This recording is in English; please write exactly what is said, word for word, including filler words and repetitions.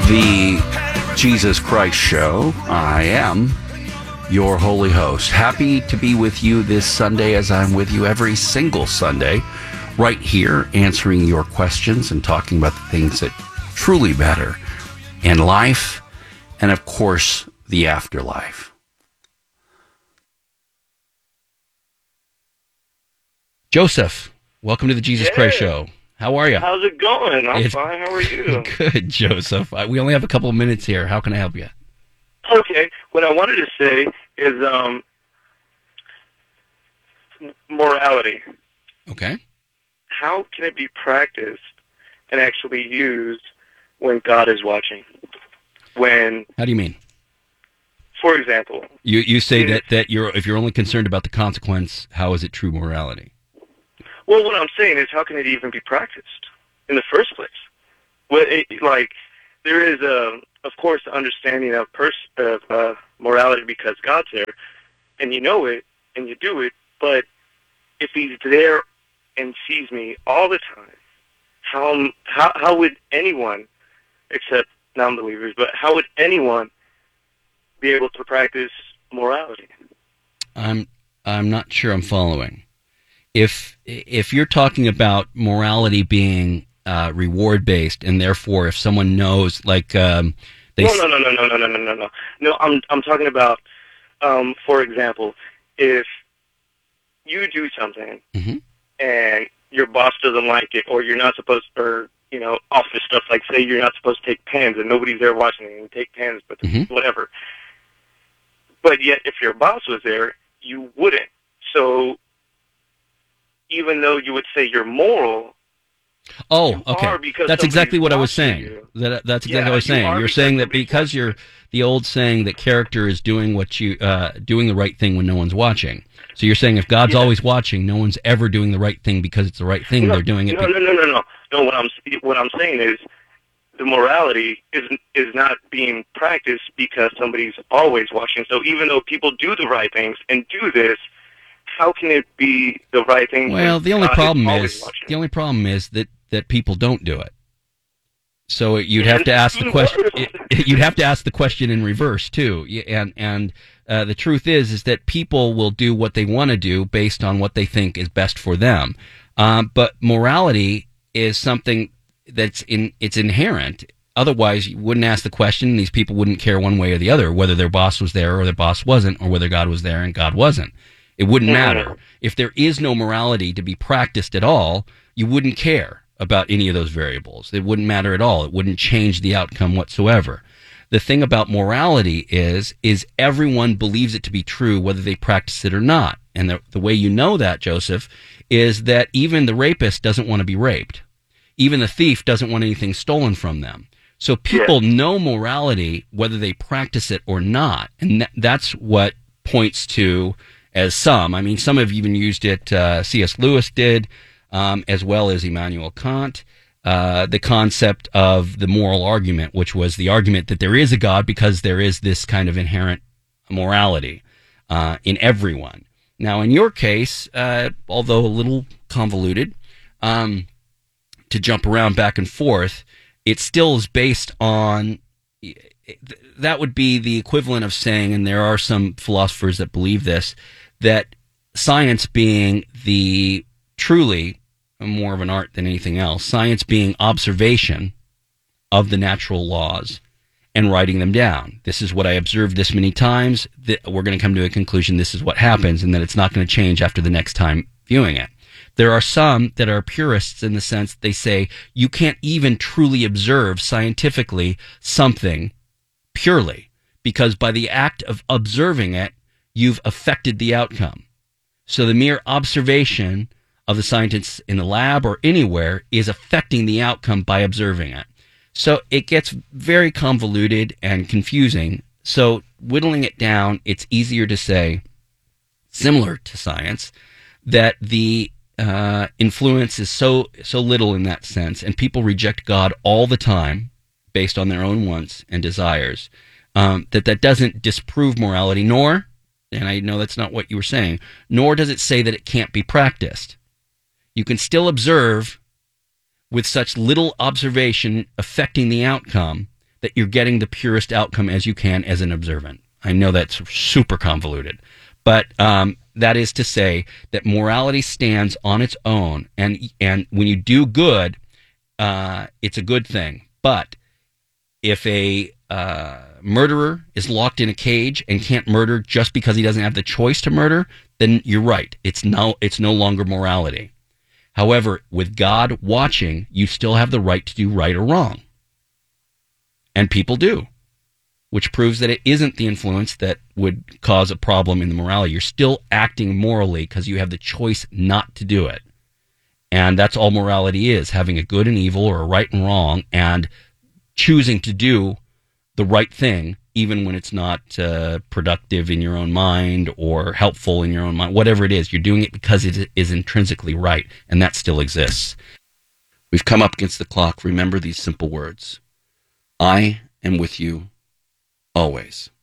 The Jesus Christ Show. I am your holy host. Happy to be with you this Sunday, as I'm with you every single Sunday, right here, answering your questions and talking about the things that truly matter in life and, of course, the afterlife. Joseph, welcome to the Jesus yeah. Christ Show. How are you? How's it going? I'm it's fine. How are you? Good, Joseph. We only have a couple of minutes here. How can I help you? Okay. What I wanted to say is um, morality. Okay. How can it be practiced and actually used when God is watching? When? How do you mean? For example, you you say if, that, that you're if you're only concerned about the consequence, how is it true morality? Well, what I'm saying is, how can it even be practiced in the first place? Well, it, like, there is, a, of course, an understanding of, pers- of uh, morality because God's there, and you know it, and you do it, but if He's there and sees me all the time, how how, how would anyone, except non-believers, but how would anyone be able to practice morality? I'm I'm not sure I'm following. If if you're talking about morality being uh, reward based, and therefore, if someone knows, like um, they no, no, no, no, no, no, no, no, no, no, no. I'm I'm talking about, um, for example, if you do something mm-hmm. and your boss doesn't like it, or you're not supposed, or you know, office stuff, like say you're not supposed to take pens, and nobody's there watching you, and you take pens, but mm-hmm. whatever. But yet, if your boss was there, you wouldn't. So, even though you would say you're moral, oh, you okay, that's exactly what I was saying. That, that's exactly yeah, what I was saying. you You're saying that because you're the old saying that character is doing what you uh, doing the right thing when no one's watching. So you're saying if God's yeah. always watching, no one's ever doing the right thing because it's the right thing. No, They're doing it. No, no, no, no, no. No, what I'm what I'm saying is the morality is is not being practiced because somebody's always watching. So even though people do the right things and do this, how can it be the right thing? Well, the only God problem is, is the only problem is that, that people don't do it. So you'd yeah, have to ask the question. You'd have to ask the question in reverse too. And and uh, the truth is is that people will do what they want to do based on what they think is best for them. Um, but morality is something that's in it's inherent. Otherwise, you wouldn't ask the question, and these people wouldn't care one way or the other whether their boss was there or their boss wasn't, or whether God was there and God wasn't. It wouldn't matter. If there is no morality to be practiced at all, you wouldn't care about any of those variables. It wouldn't matter at all. It wouldn't change the outcome whatsoever. The thing about morality is, is everyone believes it to be true whether they practice it or not. And the, the way you know that, Joseph, is that even the rapist doesn't want to be raped. Even the thief doesn't want anything stolen from them. So people yeah. know morality whether they practice it or not. And th- that's what points to, as some, I mean, some have even used it, uh, C S Lewis did, um, as well as Immanuel Kant, uh, the concept of the moral argument, which was the argument that there is a God because there is this kind of inherent morality uh, in everyone. Now, in your case, uh, although a little convoluted, um, to jump around back and forth, it still is based on, that would be the equivalent of saying, and there are some philosophers that believe this, that science being the truly more of an art than anything else, science being observation of the natural laws and writing them down. This is what I observed this many times, that we're going to come to a conclusion, this is what happens, and that it's not going to change after the next time viewing it. There are some that are purists in the sense that they say you can't even truly observe scientifically something purely, because by the act of observing it, you've affected the outcome. So the mere observation of the scientists in the lab or anywhere is affecting the outcome by observing it. So it gets very convoluted and confusing. So whittling it down, it's easier to say, similar to science, that the uh, influence is so so little in that sense, and people reject God all the time based on their own wants and desires, um, that that doesn't disprove morality, nor, and I know that's not what you were saying, nor does it say that it can't be practiced. You can still observe with such little observation affecting the outcome that you're getting the purest outcome as you can as an observant. I know that's super convoluted, but um, that is to say that morality stands on its own, and and when you do good, uh, it's a good thing. But if a uh, murderer is locked in a cage and can't murder just because he doesn't have the choice to murder, then you're right. It's no, it's no longer morality. However, with God watching, you still have the right to do right or wrong. And people do, which proves that it isn't the influence that would cause a problem in the morality. You're still acting morally because you have the choice not to do it. And that's all morality is, having a good and evil or a right and wrong, and choosing to do the right thing, even when it's not uh, productive in your own mind or helpful in your own mind. Whatever it is, you're doing it because it is intrinsically right, and that still exists. We've come up against the clock. Remember these simple words. I am with you always.